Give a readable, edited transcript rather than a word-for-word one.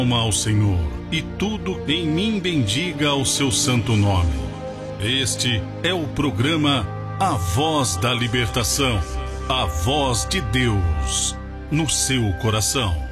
Ao Senhor, e tudo em mim bendiga o seu santo nome. Este é o programa A Voz da Libertação, a voz de Deus no seu coração.